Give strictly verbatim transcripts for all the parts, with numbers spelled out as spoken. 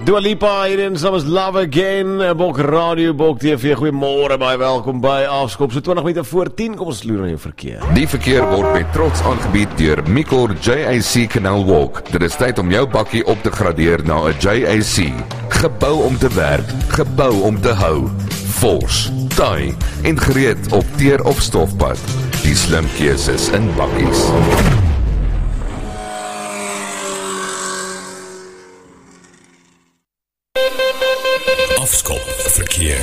Dua Lipa hier in Soms Love Again, Bok Radio, Bok T V, goeiemôre, baie welkom by Afskop, so twintig minute voor tien, kom ons loer na jou verkeer. Die verkeer word met trots aangebied deur Micor J A C Canal Walk. Dit is tyd om jou bakkie op te gradeer na 'n J A C. Gebou om te werk, gebou om te hou. Vors, taai en gereed op teer of stofpad. Die slim keuses in bakkies. Afskop verkeer.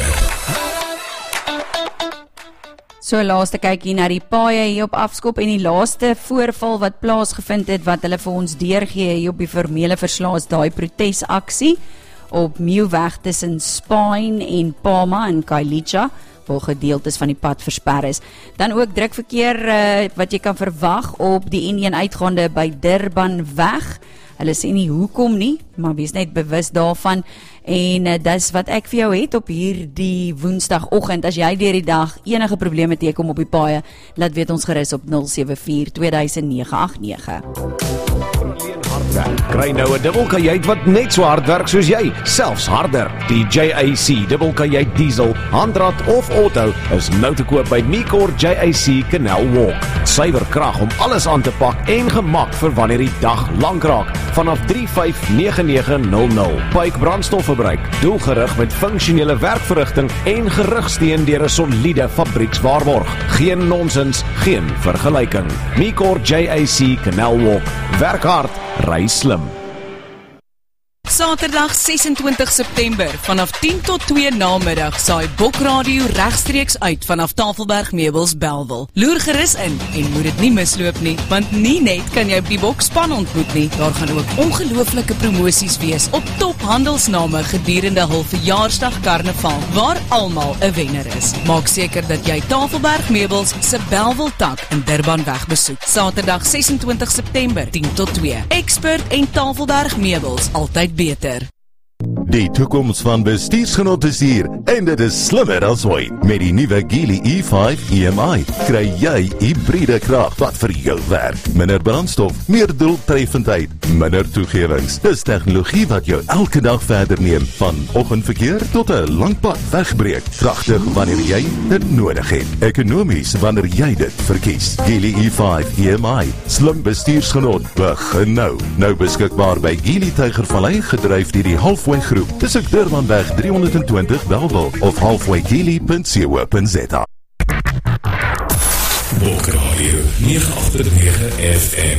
So laaste kykie na die paaie hier op Afskop en die laaste voorval wat plaasgevind het wat hulle vir ons deurgee hier op die formele verslaas daai protesaksie op Nieuwweg tussen Spine en Palma in Kailicha waar gedeeltes van die pad versper is. Dan ook drukverkeer uh, wat jy kan verwag op die N een uitgaande by Durbanweg. Hulle sê nie hoekom nie, maar wees net bewus daarvan. En uh, dis wat ek vir jou het op hierdie woensdagoggend. As jy deur die dag enige probleme teekom op die paaie, laat weet ons gerus op nul sewe vier twee nege agt nege. Kry nou 'n dubbelkajuit wat net so hard werk soos jy, selfs harder. Die J A C dubbelkajuit diesel, handrat of auto is nou te koop by Micor J A C Canal Walk. Suiwer krag om alles aan te pak en gemak vir wanneer die dag lank raak. Vanaf drie vyf nege nege nul nul. Pyke brandstofverbruik, doelgerig met funksionele werkverrigting en gerugsteun deur 'n soliede fabriekswaarborg. Geen nonsens, geen vergelyking. Micor J A C Canal Walk. Werk hard, ry slim. Saterdag ses en twintig September vanaf tien tot twee namiddag saai Bok Radio regstreeks uit vanaf Tafelberg Meubels Bellville. Loer gerus in en moet dit nie misloop nie, want nie net kan jy op die Bok span ontmoet nie, daar gaan ook ongelooflike promosies wees op top handelsname gedurende hul verjaarsdag karnaval, waar almal 'n wenner is. Maak seker dat jy Tafelberg Meubels se Bellville tak in Durbanweg besoek. Saterdag ses en twintig September tien tot twee. Expert en Tafelberg Meubels, altyd beter. Die toekoms van bestuursgenot is hier en dit is slimmer as ooit. Met die nuwe Geely E vyf E M I kry jy hybride krag wat vir jou werk. Minder brandstof, meer doeltreffendheid, minder toegewings. Dis tegnologie wat jou elke dag verder neem, van oggendverkeer tot 'n lang pad wegbreek. Kragtig wanneer jy dit nodig het. Ekonomies wanneer jy dit verkies. Geely E vyf E M I, slim bestuursgenot, begin nou. Nou beskikbaar by Geely Tygervallei, gedryf deur die Halfway Groep. Dis ek Durbanweg drie twintig Bellville of halfway geely punt co punt z a. Bok Radio nege agt nege F M.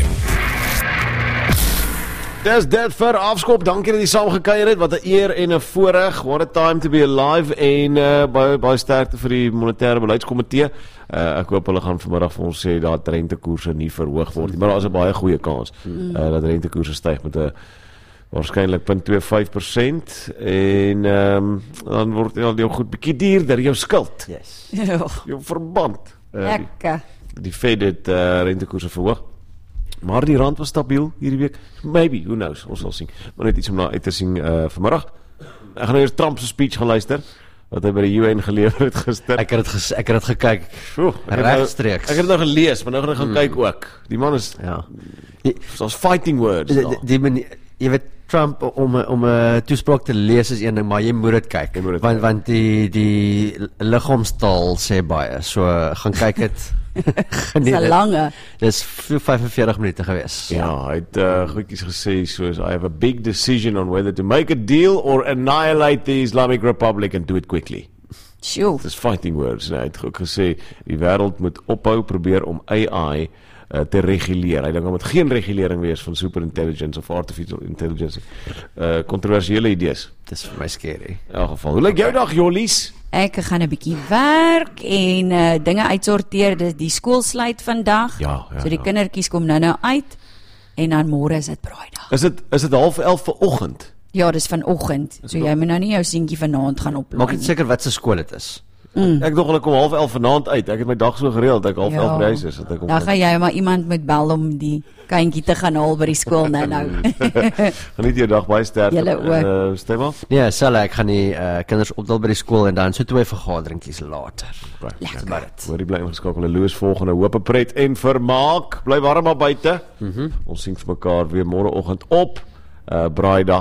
Dis dit vir Afskop, dankie dat jy saam gekuier het, wat 'n eer en 'n voorreg, what a time to be alive, en uh, baie, baie sterkte vir die monetêre beleidskomitee. Uh, ek hoop hulle gaan vanmiddag vir ons sê dat rentekoerse nie verhoog word nie, maar daar is 'n baie goeie kans uh, dat rentekoerse styg met 'n waarskynlik nul punt twee vyf persent en um, dan word ja, jou goed bietjie duurder, jou skuld. Yes. Jou verband. Uh, Lekker. die, die Fed het uh, rentekoerse verhoog. Maar die rand was stabiel hierdie week. Maybe, who knows, ons sal sien. Maar net iets om na uit te sien uh, vanmiddag. Ek gaan nou eers Trump se speech gaan luister, wat hy by die U N gelewer het gister. Ek het dit ges, ek het dit gekyk. Oeh, ek, Regstreeks. ek het dit nou gelees, maar nou gaan ek gaan mm. kyk ook. Die man is, ja. Soos fighting words. Die, die, die manier, jy weet, Trump om om 'n toespraak te lees is een ding, maar jy moet dit kyk. Moet want want die die liggaamstaal sê baie. So gaan kyk dit. Dis 'n lange. Dis vyfenveertig minute gewees. Ja, hy het uh, goedjies gesê soos I have a big decision on whether to make a deal or annihilate the Islamic Republic and do it quickly. Sjoe. Dis fighting words. Nee, hy het ook gesê die wêreld moet ophou probeer om A I Uh, te reguleer. Hy dink daar moet geen regulering wees van superintelligence of artificial intelligence. Uh, kontroversiële idees. Dis vir my scary. In elk geval. Hoe lyk jou dag, Jollies? Ek gaan 'n bietjie werk en uh, dinge uitsorteer. Die, die skool sluit vandag. Ja, ja, so die ja. kindertjies kom nou nou uit en dan môre is dit braaidag. Is dit is dit half elf vanoggend? Ja, dis vanoggend. So jy moet nou nie jou seentjie vanaand gaan oplaai. Maak net seker wat se skool dit is. Mm. Ek dog hulle kom half elf vanaand uit. Ek het my dag so gereël dat ek half Ja. elf reis is. Dat ek om Dan gaan jy maar iemand moet bel om die kindjie te gaan haal by die skool nou nou. Geniet jou dag baie sterk. Julle ook. Uh, stem af. Nee, sal ek gaan die uh, kinders opdal by die skool en dan so twee vergaderingkies later. Lekker. Hoor jy bly ingeskakel en Loos volgende hoop pret en vermaak. Bly warm maar buite. Mhm. Ons sien vir mekaar weer môreoggend op uh, braaidag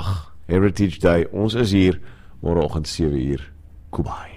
Heritage Day. Ons is hier môreoggend sewe uur. Kubai.